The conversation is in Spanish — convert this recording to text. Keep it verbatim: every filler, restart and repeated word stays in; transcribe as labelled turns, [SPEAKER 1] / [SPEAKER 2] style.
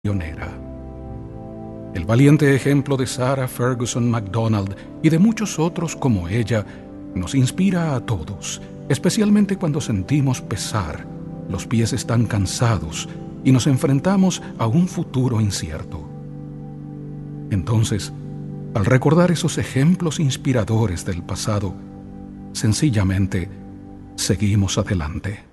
[SPEAKER 1] pionera. El valiente ejemplo de Sarah Ferguson MacDonald y de muchos otros como ella nos inspira a todos, especialmente cuando sentimos pesar, los pies están cansados y nos enfrentamos a un futuro incierto. Entonces, al recordar esos ejemplos inspiradores del pasado, sencillamente seguimos adelante.